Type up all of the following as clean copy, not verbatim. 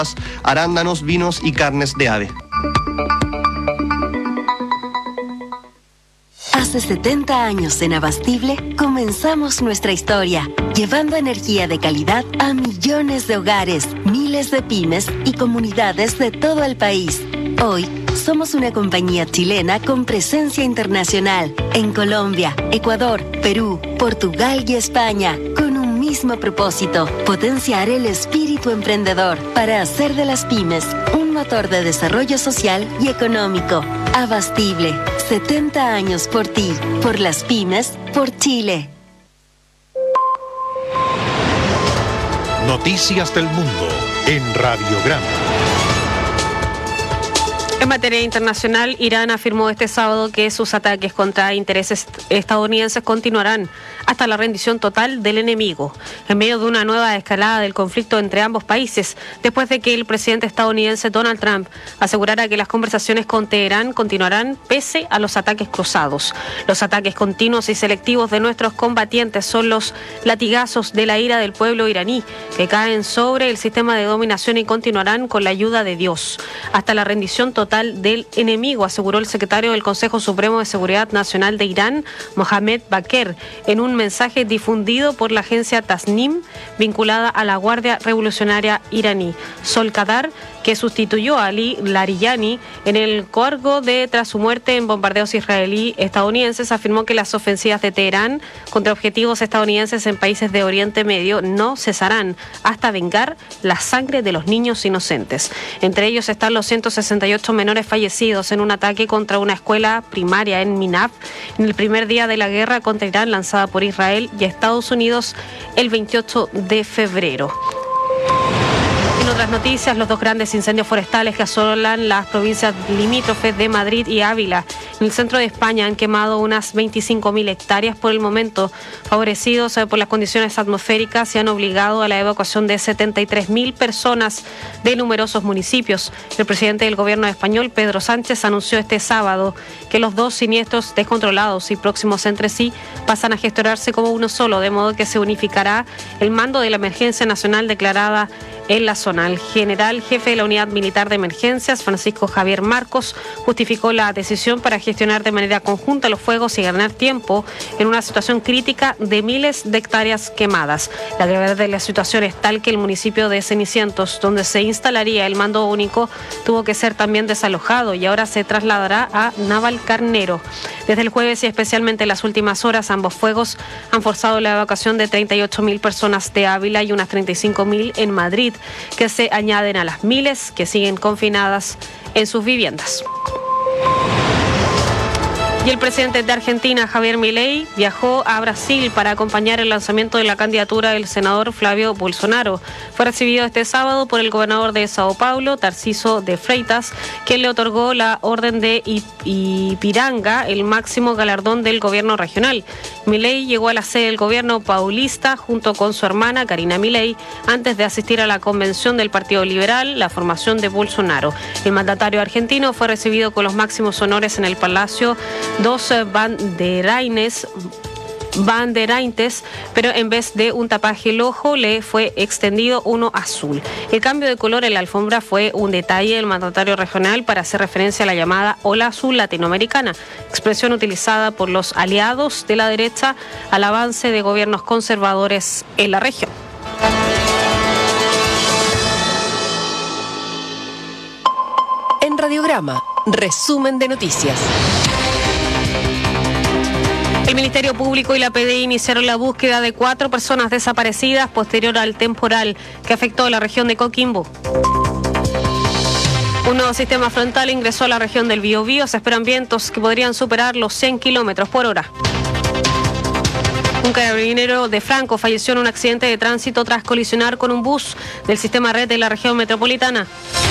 arándanos, vinos y carnes de ave. Hace 70 años en Abastible comenzamos nuestra historia, llevando energía de calidad a millones de hogares, miles de pymes y comunidades de todo el país. Hoy somos una compañía chilena con presencia internacional en Colombia, Ecuador, Perú, Portugal y España, con un mismo propósito: potenciar el espíritu emprendedor para hacer de las pymes un motor de desarrollo social y económico. Abastible, 70 años por ti, por las pymes, por Chile. Noticias del Mundo en Radiograma. En materia internacional, Irán afirmó este sábado que sus ataques contra intereses estadounidenses continuarán hasta la rendición total del enemigo, en medio de una nueva escalada del conflicto entre ambos países, después de que el presidente estadounidense Donald Trump asegurara que las conversaciones con Teherán continuarán pese a los ataques cruzados. Los ataques continuos y selectivos de nuestros combatientes son los latigazos de la ira del pueblo iraní, que caen sobre el sistema de dominación y continuarán con la ayuda de Dios hasta la rendición total del enemigo, aseguró el secretario del Consejo Supremo de Seguridad Nacional de Irán, Mohammad Bakr, en un mensaje difundido por la agencia Tasnim, vinculada a la Guardia Revolucionaria iraní. Solkadar, que sustituyó a Ali Larijani en el cargo tras su muerte en bombardeos israelí-estadounidenses, afirmó que las ofensivas de Teherán contra objetivos estadounidenses en países de Oriente Medio no cesarán hasta vengar la sangre de los niños inocentes. Entre ellos están los 168 menores fallecidos en un ataque contra una escuela primaria en Minab en el primer día de la guerra contra Irán lanzada por Israel y Estados Unidos el 28 de febrero. En otras noticias, los dos grandes incendios forestales que asolan las provincias limítrofes de Madrid y Ávila, en el centro de España, han quemado unas 25.000 hectáreas por el momento. Favorecidos por las condiciones atmosféricas, se han obligado a la evacuación de 73.000 personas de numerosos municipios. El presidente del gobierno español, Pedro Sánchez, anunció este sábado que los dos siniestros descontrolados y próximos entre sí pasan a gestionarse como uno solo, de modo que se unificará el mando de la emergencia nacional declarada en la zona. El general jefe de la Unidad Militar de Emergencias, Francisco Javier Marcos, justificó la decisión para gestionar de manera conjunta los fuegos y ganar tiempo en una situación crítica de miles de hectáreas quemadas. La gravedad de la situación es tal que el municipio de Cenicientos, donde se instalaría el mando único, tuvo que ser también desalojado y ahora se trasladará a Navalcarnero. Desde el jueves y especialmente en las últimas horas, ambos fuegos han forzado la evacuación de 38.000 personas de Ávila y unas 35.000 en Madrid, que se añaden a las miles que siguen confinadas en sus viviendas. Y el presidente de Argentina, Javier Milei, viajó a Brasil para acompañar el lanzamiento de la candidatura del senador Flavio Bolsonaro. Fue recibido este sábado por el gobernador de Sao Paulo, Tarcísio de Freitas, quien le otorgó la Orden de Ipiranga, el máximo galardón del gobierno regional. Milei llegó a la sede del gobierno paulista junto con su hermana Karina Milei antes de asistir a la convención del Partido Liberal, la formación de Bolsonaro. El mandatario argentino fue recibido con los máximos honores en el Palacio dos banderaintes, pero en vez de un tapaje el ojo le fue extendido uno azul. El cambio de color en la alfombra fue un detalle del mandatario regional para hacer referencia a la llamada ola azul latinoamericana, expresión utilizada por los aliados de la derecha al avance de gobiernos conservadores en la región. En Radiograma, resumen de noticias. El Ministerio Público y la PDI iniciaron la búsqueda de 4 personas desaparecidas posterior al temporal que afectó a la región de Coquimbo. Un nuevo sistema frontal ingresó a la región del Biobío. Se esperan vientos que podrían superar los 100 kilómetros por hora. Un carabinero de Franco falleció en un accidente de tránsito tras colisionar con un bus del sistema red de la región metropolitana.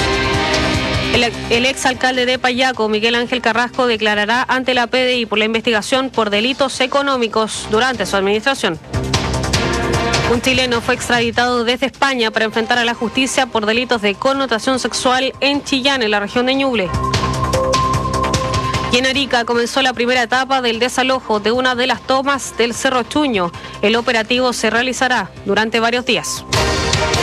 El exalcalde de Payaco, Miguel Ángel Carrasco, declarará ante la PDI por la investigación por delitos económicos durante su administración. Un chileno fue extraditado desde España para enfrentar a la justicia por delitos de connotación sexual en Chillán, en la región de Ñuble. Y en Arica comenzó la primera etapa del desalojo de una de las tomas del Cerro Chuño. El operativo se realizará durante varios días.